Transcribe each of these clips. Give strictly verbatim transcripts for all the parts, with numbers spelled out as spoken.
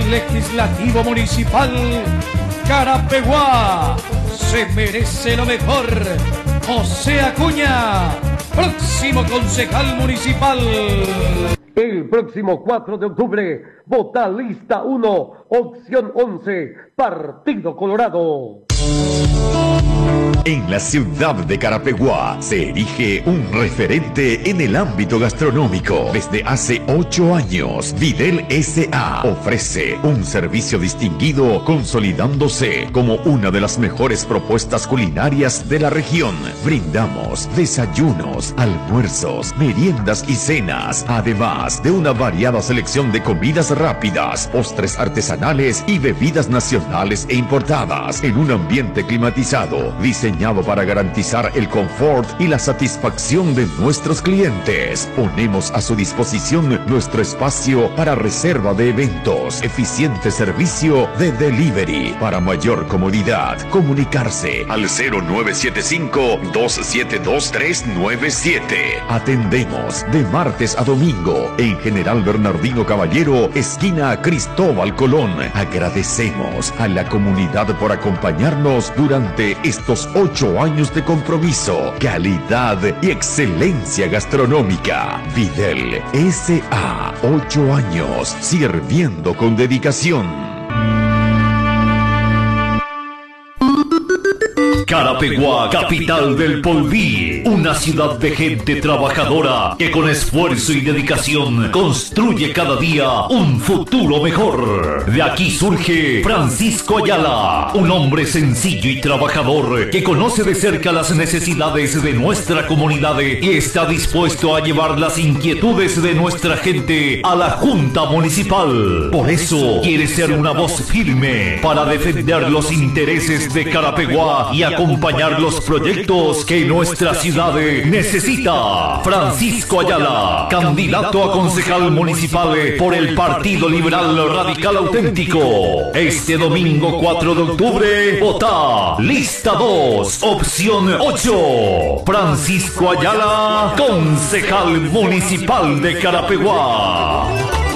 el Legislativo Municipal Carapeguá se merece lo mejor. José Acuña, próximo concejal municipal. El próximo cuatro de octubre, vota lista uno, opción once, Partido Colorado. En la ciudad de Carapeguá se erige un referente en el ámbito gastronómico. Desde hace ocho años, Videl S A ofrece un servicio distinguido, consolidándose como una de las mejores propuestas culinarias de la región. Brindamos desayunos, almuerzos, meriendas y cenas, además de una variada selección de comidas rápidas, postres artesanales y bebidas nacionales e importadas en un ambiente climatizado, diseñado para garantizar el confort y la satisfacción de nuestros clientes. Ponemos a su disposición nuestro espacio para reserva de eventos, eficiente servicio de delivery. Para mayor comodidad, comunicarse al cero nueve siete cinco, dos siete dos, tres nueve siete. Atendemos de martes a domingo en General Bernardino Caballero, esquina Cristóbal Colón. Agradecemos a la comunidad por acompañarnos durante estos ocho años de compromiso, calidad y excelencia gastronómica. Videl S A, ocho años sirviendo con dedicación. Carapeguá, capital del Polví, una ciudad de gente trabajadora que con esfuerzo y dedicación construye cada día un futuro mejor. De aquí surge Francisco Ayala, un hombre sencillo y trabajador que conoce de cerca las necesidades de nuestra comunidad y está dispuesto a llevar las inquietudes de nuestra gente a la Junta Municipal. Por eso quiere ser una voz firme para defender los intereses de Carapeguá y acompañar los proyectos que nuestra ciudad necesita. Francisco Ayala, candidato a concejal municipal por el Partido Liberal Radical Auténtico. Este domingo cuatro de octubre, vota lista dos, opción ocho. Francisco Ayala, concejal municipal de Carapeguá.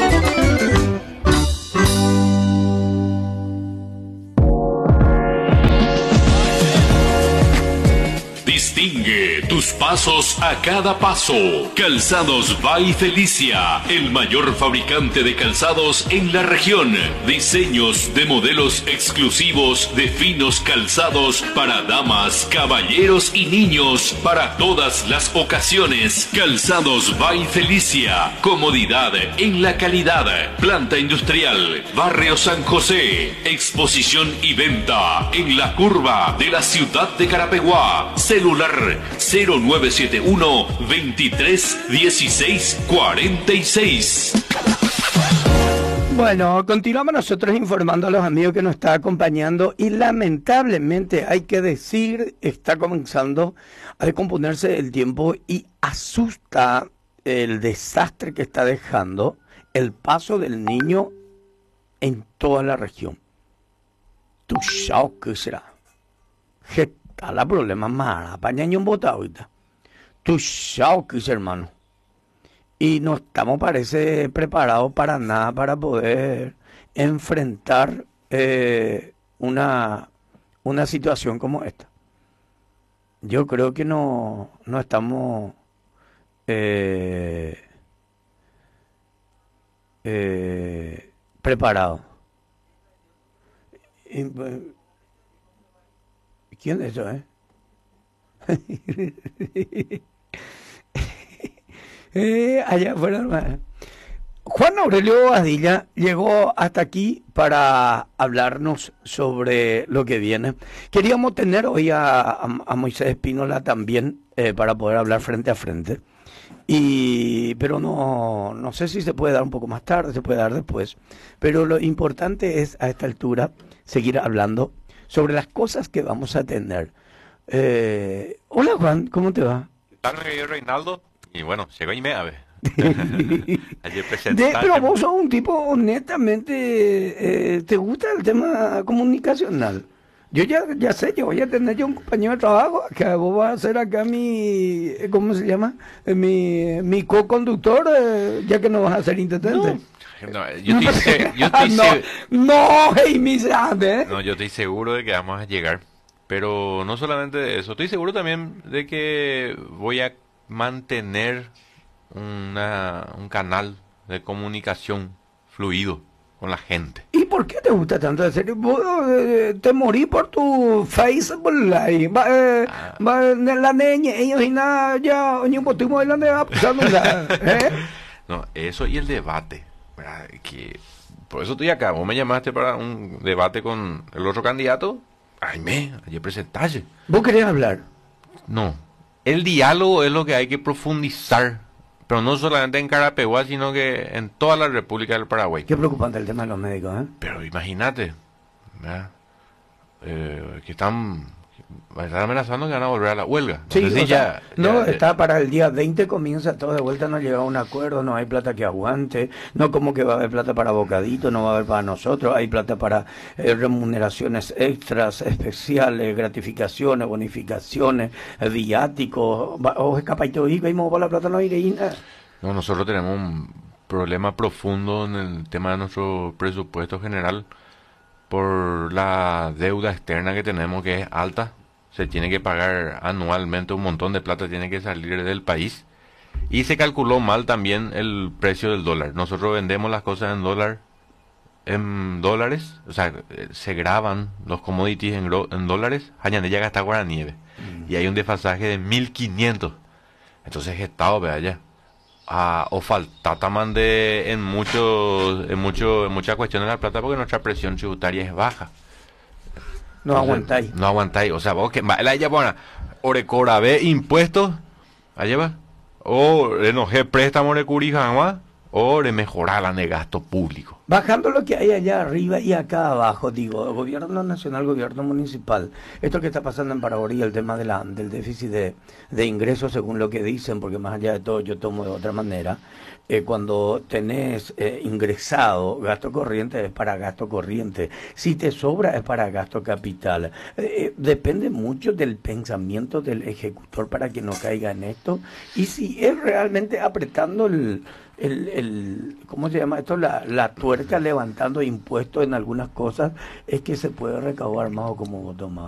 Distingue tus pasos a cada paso. Calzados by Felicia, el mayor fabricante de calzados en la región. Diseños de modelos exclusivos de finos calzados para damas, caballeros y niños para todas las ocasiones. Calzados by Felicia, comodidad en la calidad. Planta industrial, Barrio San José. Exposición y venta en la curva de la ciudad de Carapeguá. Celular cero nueve siete uno, veintitrés, dieciséis, cuarenta y seis. Bueno, continuamos nosotros informando a los amigos que nos está acompañando y lamentablemente hay que decir, está comenzando a descomponerse el tiempo y asusta el desastre que está dejando el paso del Niño en toda la región. ¿Tú sabes qué será? Está la problema mala, pañaño bota ahorita. Tú sabes qué es, hermano. Y no estamos, parece, preparados para nada para poder enfrentar eh, una, una situación como esta. Yo creo que no, no estamos eh, eh, preparados. Y, ¿quién es eso, eh? eh allá afuera, hermano. Juan Aurelio Badilla llegó hasta aquí para hablarnos sobre lo que viene. Queríamos tener hoy a, a, a Moisés Espínola también eh, para poder hablar frente a frente. Y, pero no, no sé si se puede dar un poco más tarde, se puede dar después. Pero lo importante es a esta altura seguir hablando sobre las cosas que vamos a tener. Eh, hola Juan, ¿cómo te va? Tal Reinaldo, y bueno, llegó y me a ver. Ayer de, pero vos sos un tipo honestamente, eh, ¿te gusta el tema comunicacional? Yo ya, ya sé, yo voy a tener yo un compañero de trabajo, que vos vas a ser acá mi, ¿cómo se llama? Mi, mi co-conductor, eh, ya que no vas a ser intendente. No. No, yo estoy, se- yo estoy no, se- no, hey, mi sabe, ¿eh? no, yo estoy seguro de que vamos a llegar. Pero no solamente de eso, estoy seguro también de que voy a mantener una, un canal de comunicación fluido con la gente. ¿Y por qué te gusta tanto hacer? Vos, eh, te morí por tu Facebook Live. Va, eh, Ah. va, ne- la niña, ellos y nada, ya, ni un poquito de la neva, pasando la- ¿eh? No, eso y el debate, ¿verdad? Que por eso estoy acá. Vos me llamaste para un debate con el otro candidato. Ay, me, ayer presentaste. ¿Vos querés hablar? No, el diálogo es lo que hay que profundizar, pero no solamente en Carapeguá, sino que en toda la República del Paraguay. Qué preocupante el tema de los médicos, ¿eh? Pero imagínate, ¿verdad? Eh, que están, están amenazando que van a volver a la huelga. Sí, No sé si o sea, ya- no, ya- está para el día veinte, comienza todo de vuelta, no llega a un acuerdo, no hay plata que aguante, no como que va a haber plata para bocadito, no va a haber para nosotros, hay plata para eh, remuneraciones extras, especiales, gratificaciones, bonificaciones, eh, viáticos, va- o escapa y todo, y vamos por la plata no iré. No, nosotros tenemos un problema profundo en el tema de nuestro presupuesto general por la deuda externa que tenemos, que es alta. Se tiene que pagar anualmente un montón de plata, tiene que salir del país. Y se calculó mal también el precio del dólar. Nosotros vendemos las cosas en dólar, en dólares, o sea, eh, se graban los commodities en, gro- en dólares, Hañanella gasta guaranieve. Y hay un desfasaje de mil quinientos. Entonces, Estado, vea ya. A, o falta taman de en muchos en mucho, en muchas cuestiones de la plata porque nuestra presión tributaria es baja. No Entonces, aguantáis. No aguantáis. O sea, vos que la ella bueno, orecora ve impuestos, allá va. O enojé préstamo de curija, o de mejorar la de gasto público. Bajando lo que hay allá arriba y acá abajo, digo, gobierno nacional, gobierno municipal, esto que está pasando en Paraguay, el tema de la, del déficit de, de ingresos, según lo que dicen, porque más allá de todo yo tomo de otra manera, eh, cuando tenés eh, ingresado gasto corriente es para gasto corriente, si te sobra es para gasto capital. Eh, eh, depende mucho del pensamiento del ejecutor para que no caiga en esto, y si es realmente apretando el... El, el, ¿cómo se llama esto? La, la tuerca levantando impuestos en algunas cosas, es que se puede recaudar más o como vos tomás.